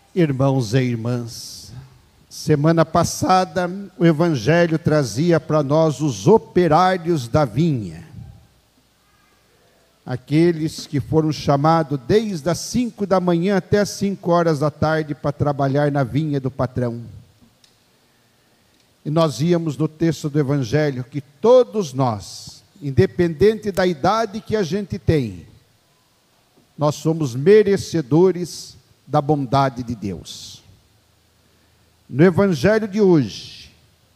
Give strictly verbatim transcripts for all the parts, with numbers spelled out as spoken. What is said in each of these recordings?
Irmãos e irmãs, semana passada o Evangelho trazia para nós os operários da vinha, aqueles que foram chamados desde as cinco da manhã até as cinco horas da tarde para trabalhar na vinha do patrão. E nós víamos no texto do Evangelho que todos nós, independente da idade que a gente tem, nós somos merecedores da bondade de Deus. No Evangelho de hoje,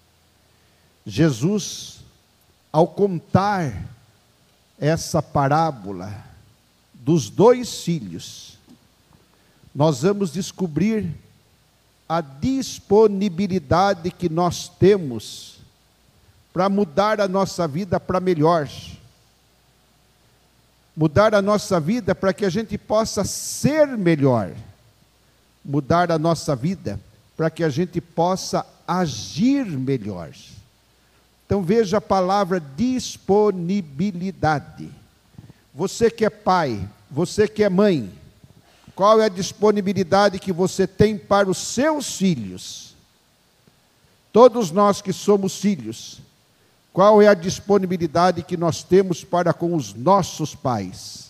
Jesus, ao contar essa parábola dos dois filhos, nós vamos descobrir a disponibilidade que nós temos para mudar a nossa vida para melhor. Mudar a nossa vida para que a gente possa ser melhor. Mudar a nossa vida para que a gente possa agir melhor. Então veja a palavra disponibilidade. Você que é pai, você que é mãe, qual é a disponibilidade que você tem para os seus filhos? Todos nós que somos filhos, qual é a disponibilidade que nós temos para com os nossos pais?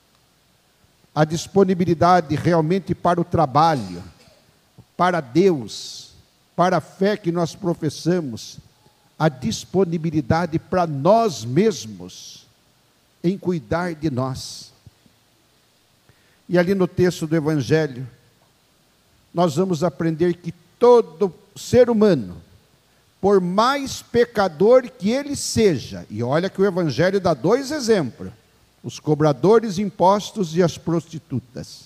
A disponibilidade realmente para o trabalho, para Deus, para a fé que nós professamos, a disponibilidade para nós mesmos, em cuidar de nós. E ali no texto do Evangelho, nós vamos aprender que todo ser humano, por mais pecador que ele seja, e olha que o Evangelho dá dois exemplos, os cobradores de impostos e as prostitutas.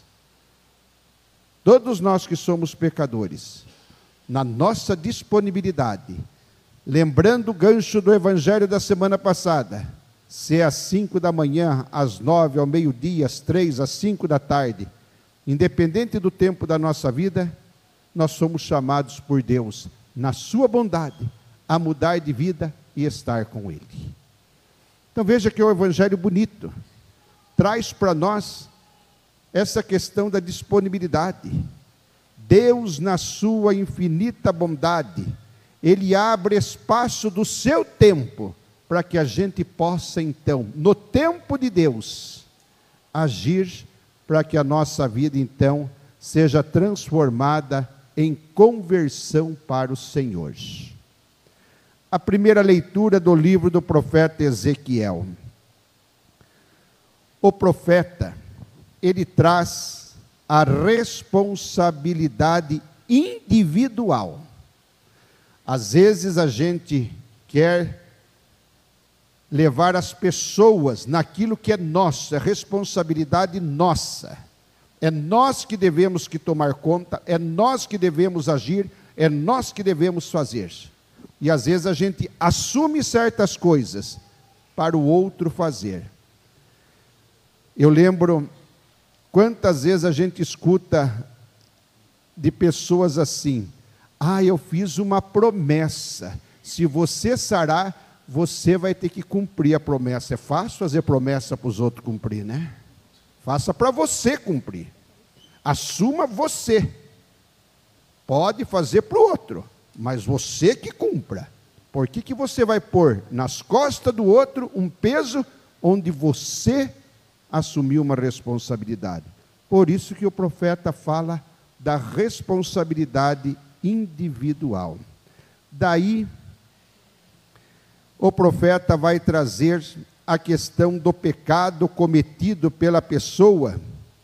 Todos nós que somos pecadores, na nossa disponibilidade, lembrando o gancho do Evangelho da semana passada, se é às cinco da manhã, às nove, ao meio-dia, às três, às cinco da tarde, independente do tempo da nossa vida, nós somos chamados por Deus, na sua bondade, a mudar de vida e estar com Ele. Então veja que é um Evangelho bonito, traz para nós essa questão da disponibilidade. Deus, na sua infinita bondade, Ele abre espaço do seu tempo, para que a gente possa então, no tempo de Deus, agir para que a nossa vida então seja transformada em conversão para o Senhor. A primeira leitura do livro do profeta Ezequiel. O profeta, ele traz a responsabilidade individual. Às vezes a gente quer levar as pessoas naquilo que é nosso, é responsabilidade nossa. É nós que devemos que tomar conta, é nós que devemos agir, é nós que devemos fazer. E às vezes a gente assume certas coisas para o outro fazer. Eu lembro quantas vezes a gente escuta de pessoas assim: ah, eu fiz uma promessa, se você sarar, você vai ter que cumprir a promessa. É fácil fazer promessa para os outros cumprir, né? Faça para você cumprir. Assuma você. Pode fazer para o outro, mas você que cumpra. Por que que você vai pôr nas costas do outro um peso onde você assumiu uma responsabilidade? Por isso que o profeta fala da responsabilidade individual. Daí, o profeta vai trazer a questão do pecado cometido pela pessoa.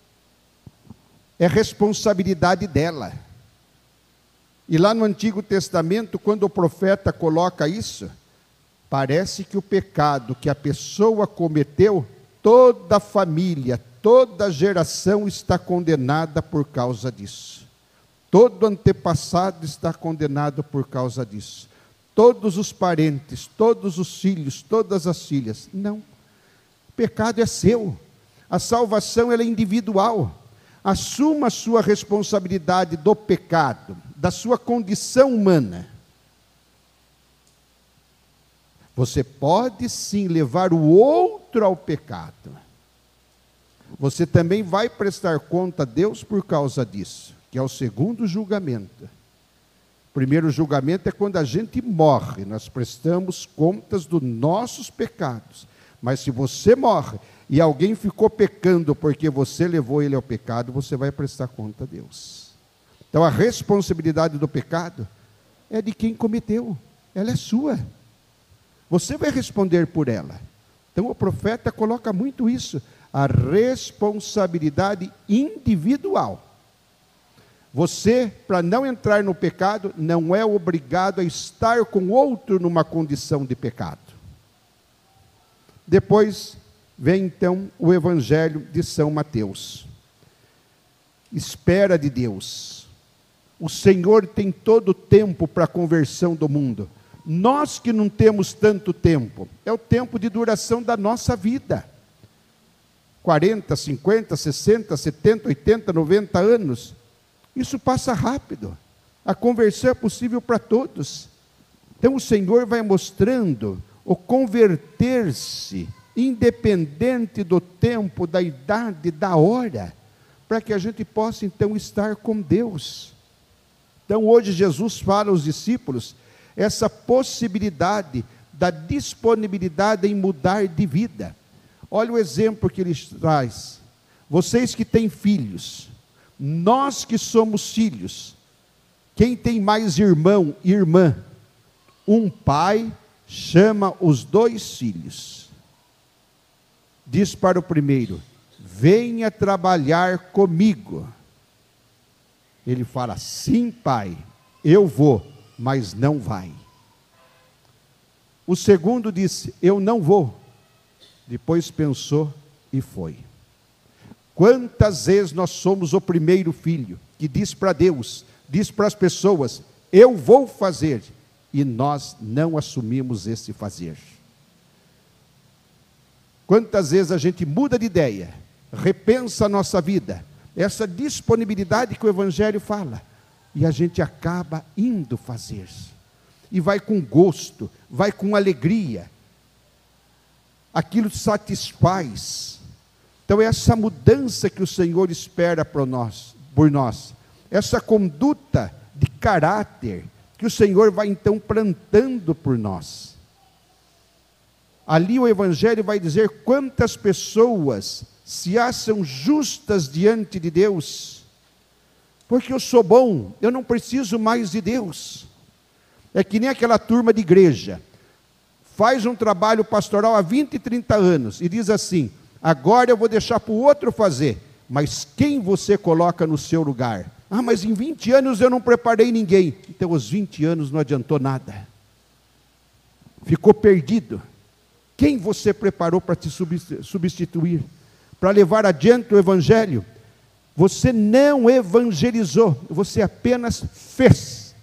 É responsabilidade dela. E lá no Antigo Testamento, quando o profeta coloca isso, parece que o pecado que a pessoa cometeu, toda a família, toda a geração está condenada por causa disso. Todo antepassado está condenado por causa disso. Todos os parentes, todos os filhos, todas as filhas. Não. O pecado é seu. A salvação ela é individual. Assuma a sua responsabilidade do pecado, da sua condição humana. Você pode sim levar o outro ao pecado. Você também vai prestar conta a Deus por causa disso. que é o segundo julgamento. O primeiro julgamento é quando a gente morre, nós prestamos contas dos nossos pecados. Mas se você morre e alguém ficou pecando porque você levou ele ao pecado, você vai prestar conta a Deus. Então a responsabilidade do pecado é de quem cometeu, ela é sua. Você vai responder por ela. Então o profeta coloca muito isso, a responsabilidade individual. Você, para não entrar no pecado, não é obrigado a estar com outro numa condição de pecado. Depois vem então o Evangelho de São Mateus. Espera de Deus. O Senhor tem todo o tempo para a conversão do mundo. Nós que não temos tanto tempo, é o tempo de duração da nossa vida. quarenta, cinquenta, sessenta, setenta, oitenta, noventa anos. Isso passa rápido. A conversão é possível para todos. Então o Senhor vai mostrando o converter-se, independente do tempo, da idade, da hora, para que a gente possa então estar com Deus. Então hoje Jesus fala aos discípulos essa possibilidade da disponibilidade em mudar de vida. Olha o exemplo que ele traz. Vocês que têm filhos, nós que somos filhos, quem tem mais irmão e irmã, um pai chama os dois filhos, diz para o primeiro: venha trabalhar comigo. Ele fala: sim, pai, eu vou, mas não vai. O segundo disse: eu não vou. Depois pensou e foi. Quantas vezes nós somos o primeiro filho que diz para Deus, diz para as pessoas: eu vou fazer, e nós não assumimos esse fazer. Quantas vezes a gente muda de ideia, repensa a nossa vida, essa disponibilidade que o Evangelho fala, e a gente acaba indo fazer, e vai com gosto, vai com alegria, aquilo satisfaz. Então é essa mudança que o Senhor espera por nós, por nós, essa conduta de caráter, que o Senhor vai então plantando por nós. Ali o Evangelho vai dizer quantas pessoas se acham justas diante de Deus, porque eu sou bom, eu não preciso mais de Deus. É que nem aquela turma de igreja, faz um trabalho pastoral há vinte, trinta anos, e diz assim: agora eu vou deixar para o outro fazer, mas quem você coloca no seu lugar? Ah, mas em vinte anos eu não preparei ninguém. Então os vinte anos não adiantou nada, ficou perdido. Quem você preparou para te substituir, para levar adiante o Evangelho? Você não evangelizou, você apenas fez.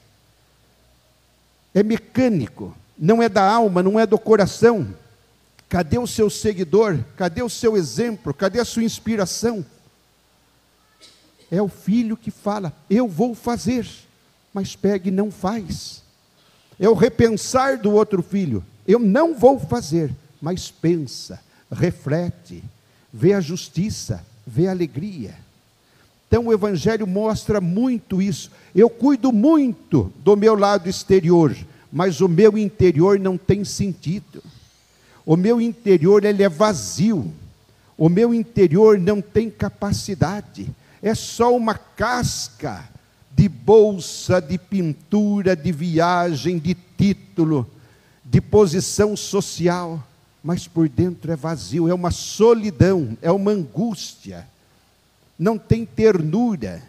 É mecânico, não é da alma, não é do coração. Cadê o seu seguidor? Cadê o seu exemplo? Cadê a sua inspiração? É o filho que fala: eu vou fazer, mas pega e não faz. É o repensar do outro filho: eu não vou fazer, mas pensa, reflete, vê a justiça, vê a alegria. Então o Evangelho mostra muito isso. Eu cuido muito do meu lado exterior, mas o meu interior não tem sentido. O meu interior ele é vazio. O meu interior não tem capacidade. É só uma casca de bolsa, de pintura, de viagem, de título, de posição social, mas por dentro é vazio, é uma solidão, é uma angústia, não tem ternura.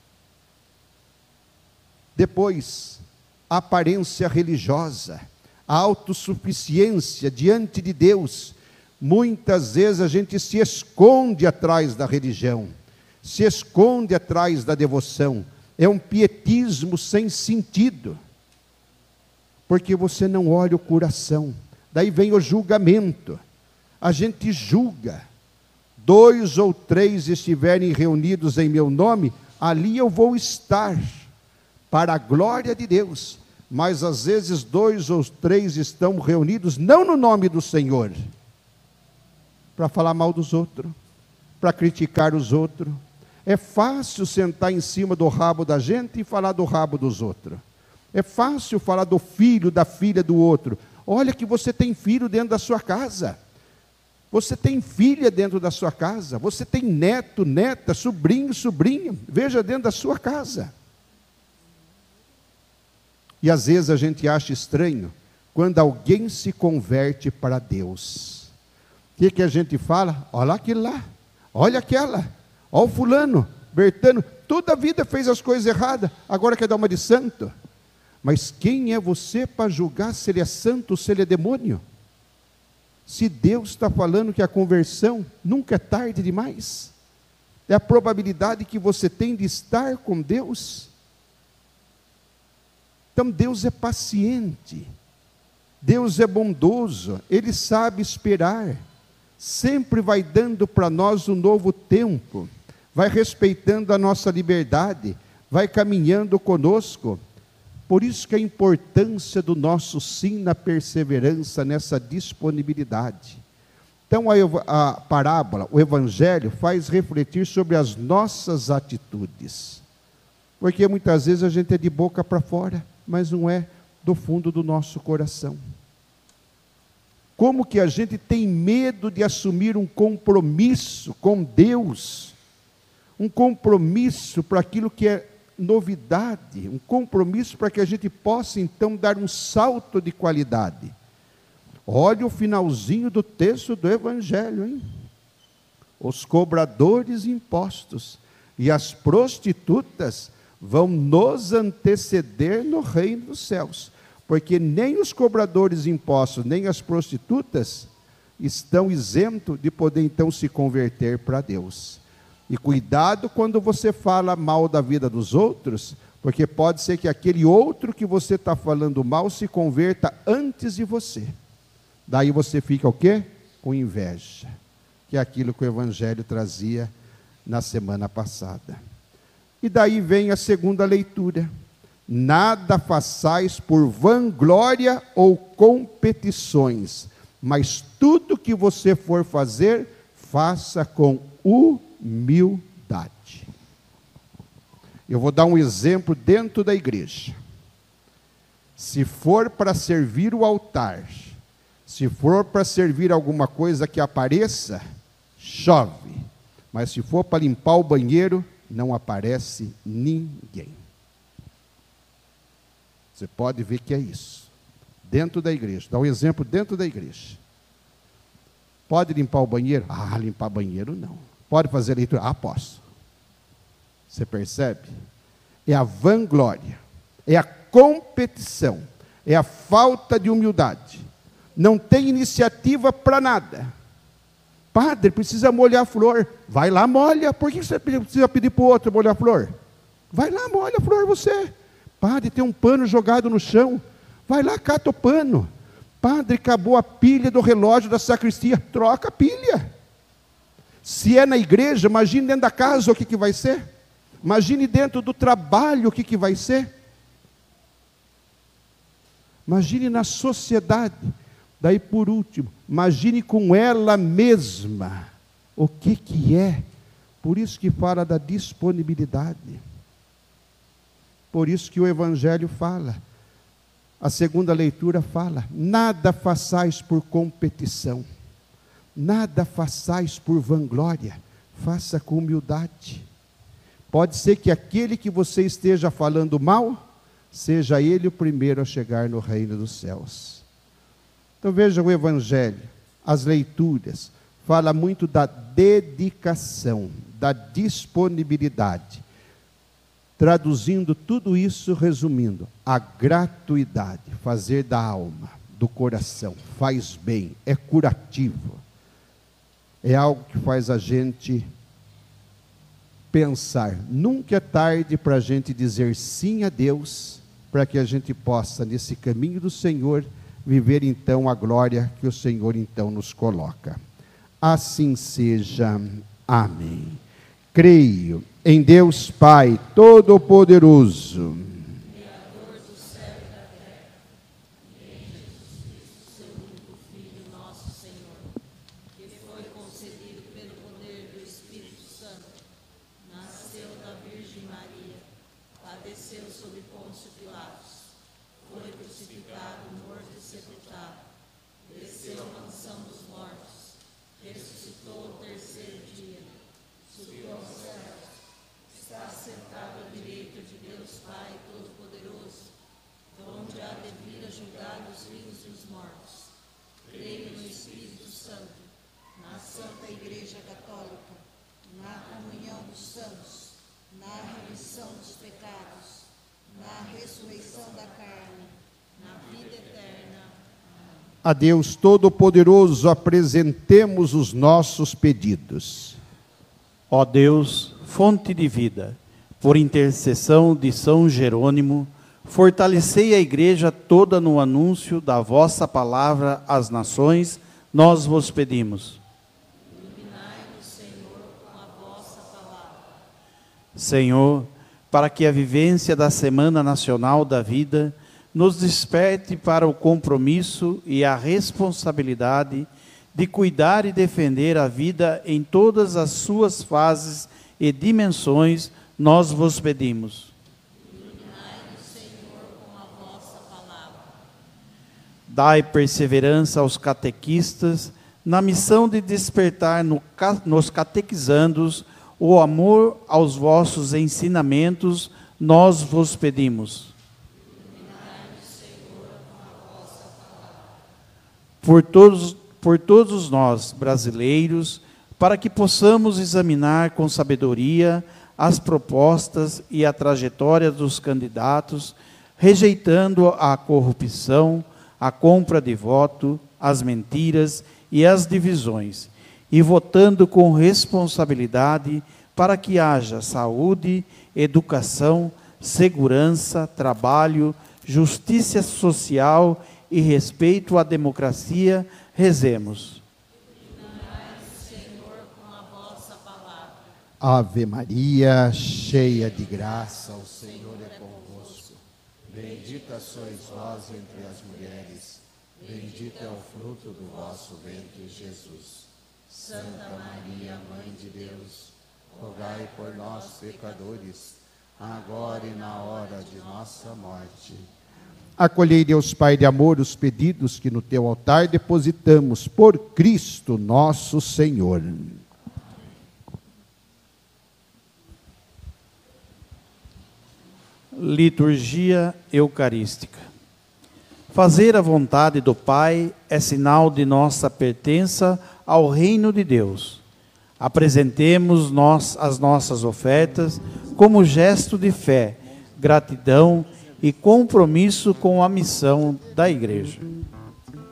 Depois, a aparência religiosa, a autossuficiência diante de Deus. Muitas vezes a gente se esconde atrás da religião, se esconde atrás da devoção. É um pietismo sem sentido, porque você não olha o coração. Daí vem o julgamento. A gente julga. Dois ou três estiverem reunidos em meu nome, ali eu vou estar, para a glória de Deus. Mas às vezes dois ou três estão reunidos, não no nome do Senhor, para falar mal dos outros, para criticar os outros. É fácil sentar em cima do rabo da gente e falar do rabo dos outros. É fácil falar do filho, da filha do outro. Olha que você tem filho dentro da sua casa. Você tem filha dentro da sua casa. Você tem neto, neta, sobrinho, sobrinha. Veja dentro da sua casa. E às vezes a gente acha estranho quando alguém se converte para Deus. O que, que a gente fala? Olha aquele lá, olha aquela, olha o fulano, Bertano, toda a vida fez as coisas erradas, agora quer dar uma de santo. Mas quem é você para julgar se ele é santo ou se ele é demônio? Se Deus está falando que a conversão nunca é tarde demais, é a probabilidade que você tem de estar com Deus. Então Deus é paciente, Deus é bondoso, Ele sabe esperar, sempre vai dando para nós um novo tempo, vai respeitando a nossa liberdade, vai caminhando conosco. Por isso que a importância do nosso sim na perseverança, nessa disponibilidade. Então a, a parábola, o evangelho, faz refletir sobre as nossas atitudes. Porque muitas vezes a gente é de boca para fora, mas não é do fundo do nosso coração. Como que a gente tem medo de assumir um compromisso com Deus, um compromisso para aquilo que é novidade, um compromisso para que a gente possa então dar um salto de qualidade. Olha o finalzinho do texto do evangelho, hein? Os cobradores de impostos e as prostitutas vão nos anteceder no reino dos céus, porque nem os cobradores de impostos, nem as prostitutas estão isentos de poder então se converter para Deus. E cuidado quando você fala mal da vida dos outros, porque pode ser que aquele outro que você está falando mal se converta antes de você. Daí você fica o quê? Com inveja, que é aquilo que o evangelho trazia na semana passada. E daí vem a segunda leitura. Nada façais por vanglória ou competições, mas tudo que você for fazer, faça com humildade. Eu vou dar um exemplo dentro da igreja. Se for para servir o altar, se for para servir alguma coisa que apareça, chove. Mas se for para limpar o banheiro, não aparece ninguém. Você pode ver que é isso. Dentro da igreja. Dá um exemplo dentro da igreja. Pode limpar o banheiro? Ah, limpar banheiro não. Pode fazer leitura? Ah, posso. Você percebe? É a vanglória, é a competição, é a falta de humildade. Não tem iniciativa para nada. Padre, precisa molhar a flor. Vai lá, molha. Por que você precisa pedir para o outro molhar a flor? Vai lá, molha a flor você. Padre, tem um pano jogado no chão. Vai lá, cata o pano. Padre, acabou a pilha do relógio da sacristia. Troca a pilha. Se é na igreja, imagine dentro da casa o que, que vai ser. Imagine dentro do trabalho o que, que vai ser. Imagine na sociedade. Daí por último, imagine com ela mesma o que, que é. Por isso que fala da disponibilidade. Por isso que o evangelho fala. A segunda leitura fala, nada façais por competição. Nada façais por vanglória, faça com humildade. Pode ser que aquele que você esteja falando mal, seja ele o primeiro a chegar no reino dos céus. Então veja o evangelho, as leituras, fala muito da dedicação, da disponibilidade. Traduzindo tudo isso, resumindo, a gratuidade, fazer da alma, do coração, faz bem, é curativo. É algo que faz a gente pensar. Nunca é tarde para a gente dizer sim a Deus, para que a gente possa, nesse caminho do Senhor, viver então a glória que o Senhor então nos coloca. Assim seja. Amém. Creio em Deus Pai Todo-Poderoso, Criador do céu e da terra, e em Jesus Cristo, seu único Filho, nosso Senhor, que foi concebido pelo poder do Espírito Santo, nasceu Virgem Maria, padeceu sob Pôncio Pilatos, foi crucificado, morto e sepultado, desceu à mansão dos mortos, ressuscitou ao terceiro dia, subiu aos céus, está sentado à direita de Deus Pai Todo-Poderoso, onde há de vir a julgar os vivos e os mortos. Creio no Espírito Santo, na Santa Igreja Católica, na comunhão dos santos, na remissão dos pecados, na ressurreição da carne, na vida eterna. A Deus Todo-Poderoso apresentemos os nossos pedidos. Ó Deus, fonte de vida, por intercessão de São Jerônimo, fortalecei a Igreja toda no anúncio da vossa palavra às nações, nós vos pedimos. Iluminai-nos, Senhor, com a vossa palavra. Senhor, para que a vivência da Semana Nacional da Vida nos desperte para o compromisso e a responsabilidade de cuidar e defender a vida em todas as suas fases e dimensões, nós vos pedimos. Dai perseverança aos catequistas na missão de despertar no, nos catequizandos o amor aos vossos ensinamentos, nós vos pedimos. Por todos, por todos nós, brasileiros, para que possamos examinar com sabedoria as propostas e a trajetória dos candidatos, rejeitando a corrupção, a compra de voto, as mentiras e as divisões, e votando com responsabilidade para que haja saúde, educação, segurança, trabalho, justiça social e respeito à democracia, rezemos. Senhor, com a vossa palavra. Ave Maria, cheia de graça, o Senhor é convosco. Bendita sois vós entre as mulheres, bendito é o fruto do vosso ventre, Jesus. Santa Maria, Mãe de Deus, rogai por nós, pecadores, agora e na hora de nossa morte. Acolhei, Deus Pai de amor, os pedidos que no teu altar depositamos por Cristo nosso Senhor. Liturgia Eucarística. Fazer a vontade do Pai é sinal de nossa pertença ao reino de Deus. Apresentemos nós as nossas ofertas como gesto de fé, gratidão e compromisso com a missão da Igreja.